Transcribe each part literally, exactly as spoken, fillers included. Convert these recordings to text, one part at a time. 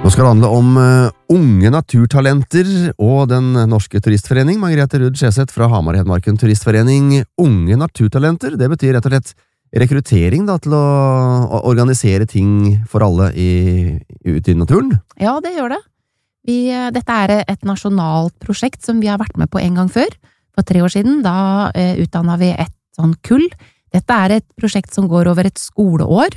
Nå skal det handle om uh, unge naturtalenter og den norske turistforening. Margrethe Ruud Skjeseth fra Hamar Hedmarken Turistforening. Unge naturtalenter, det betyr rett og slett rekruttering da, til å, å organisere ting for alle i, ute i naturen? Ja, det gjør det. Vi, dette er et nasjonalt prosjekt som vi har vært med på en gang før. For tre år siden, da uh, utdannet vi et sånn kull. Dette er et prosjekt som går over et skoleår,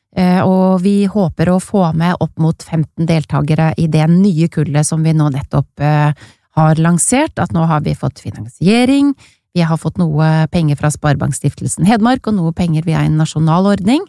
og vi håper å få med opp mot femten deltagere i det nye kullet som vi nå nettopp har lansert, at nå har vi fått finansiering, vi har fått noe penger fra Sparebankstiftelsen Hedmark, og noe penger via en nasjonal ordning,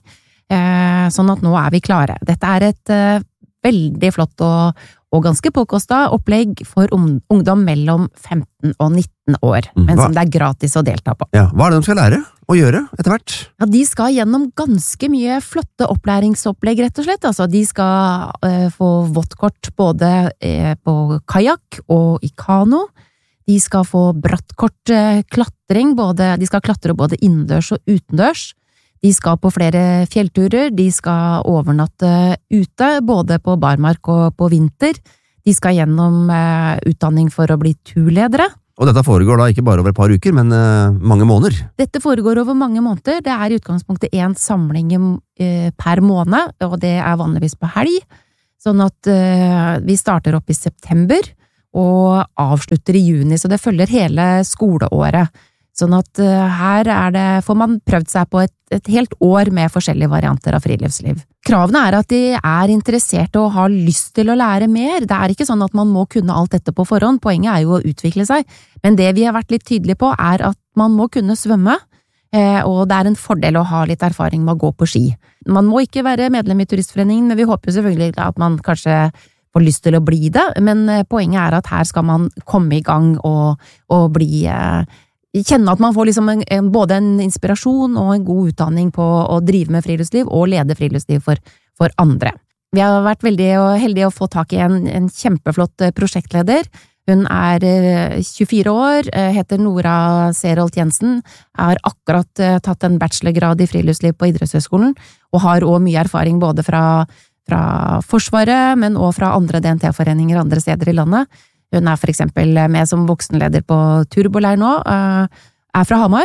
sånn at nå er vi klare. Dette er et veldig flott og, og ganske påkostet opplegg for ungdom mellom femten og nitten år, men som det er gratis å delta på. Ja, hva er det de skal lære å gjøre etter hvert? Ja, de skal gjennom ganske mye flotte opplæringsopplegg, rett og slett. Altså, de skal uh, få våttkort både uh, på kajak og i kano. De skal få brattkort uh, klatring, både, de skal klatre både innendørs og utendørs. De skal på flere fjellturer, de skal overnatte ute, både på barmark og på vinter. De skal gjennom uh, utdanning for å bli turledere. Og dette foregår da ikke bare over et par uker, men uh, mange måneder? Dette foregår over mange måneder. Det er i utgangspunktet en samling uh, per måned, og det er vanligvis på helg. Sånn at uh, vi starter opp i september og avslutter i juni, så det følger hele skoleåret. Sånn at uh, her er det, får man prøvd seg på et, et helt år med forskjellige varianter av friluftsliv. Kravene er at de er interesserte og har lyst til å lære mer. Det er ikke sånn at man må kunne alt dette på forhånd, poenget er jo å utvikle seg. Men det vi har vært litt tydelige på er at man må kunne svømme, eh, og det er en fordel å ha litt erfaring med å gå på ski. Man må ikke være medlem i Turistforeningen, men vi håper jo selvfølgelig at man kanskje får lyst til å bli det, men poenget er at her skal man komme i gang og, og bli... Eh, kjenne at man får liksom en, en, både en inspirasjon og en god utdanning på å drive med friluftsliv og lede friluftsliv for, for andre. Vi har vært veldig heldige å få tak i en, en kjempeflott prosjektleder. Hun er tjuefire år, heter Nora Serholt Jensen, har akkurat tatt en bachelorgrad i friluftsliv på Idrettshøgskolen, og har også mye erfaring både fra, fra Forsvaret, men også fra andre D N T-foreninger andre steder i landet. Hun er for eksempel med som voksenleder på Turboleir nå, er fra Hamar,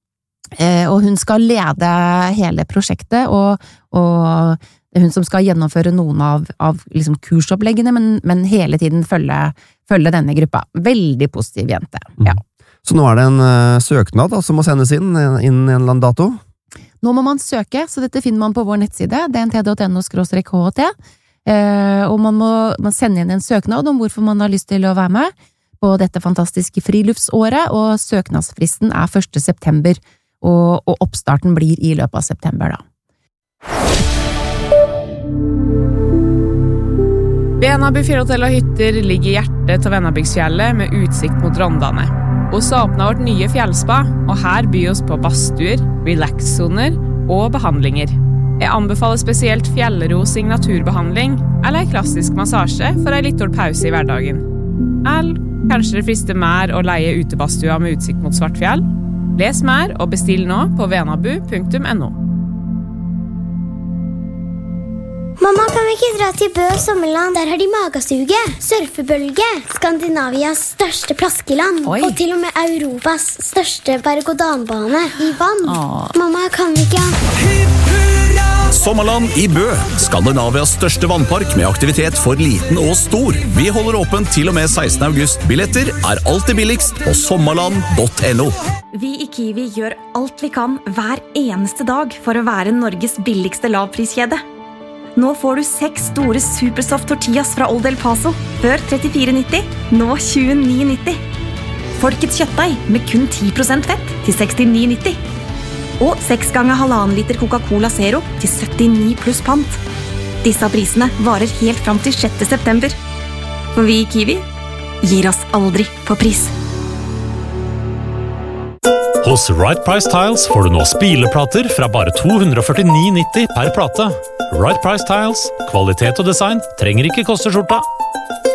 og hun skal lede hele prosjektet, og, og det er hun som skal gjennomføre noen av, av liksom kursoppleggene, men, men hele tiden følge, følge denne gruppa. Veldig positiv jente, ja. Mm. Så nå er det en uh, søknad da, som må sendes inn, innen en eller annen dato? Nå må man søke, så dette finner man på vår nettside, d n t punktum n o skråstrek h t. Uh, og man må man sende inn en søknad om hvorfor man har lyst til å være med på dette fantastiske friluftsåret, og søknadsfristen er første september, og, og oppstarten blir i løpet av september da. Venaby fjellhotell og hytter ligger i hjertet av Venabygdsfjellet med utsikt mot Rondane. Oss har åpnet vårt nye fjellspa, og her byr oss på badstuer, relax-soner og behandlinger. Jeg anbefaler spesielt fjellro signaturbehandling eller en klassisk massasje for en litt pause i hverdagen. Eller kanskje det frister mer å leie utebastua med utsikt mot Svartfjell? Les mer og bestill nå på venabu punktum n o. Mamma, kan vi ikke dra til Bø Sommerland? Der har de magasuge, surfebølge, Skandinavias største plaskeland, Oi. Og til og med Europas største berg-og-dalbane i vann. Åh. Mamma, kan vi ikke... Sommerland i Bø, Skandinavias største vannpark med aktivitet for liten og stor. Vi holder åpent til og med sekstende august. Billetter er alltid billigst på sommerland punktum n o. Vi i Kiwi gjør alt vi kan hver eneste dag for å være Norges billigste lavpriskjede. Nå får du seks store Supersoft tortillas fra Old El Paso, før trettifire nitti, nå tjueni nitti. Folkets kjøttdeig med kun ti prosent fett til sekstini nitti. Og seks ganger halvannen liter Coca-Cola Zero til syttini pluss pant. Disse prisene varer helt fram til sjette september. For vi i Kiwi gir oss aldri på pris. Hos Right Price Tiles får du nå spileplater fra bare to hundre førtini nitti per plate. Right Price Tiles, kvalitet og design trenger ikke koste skjorta.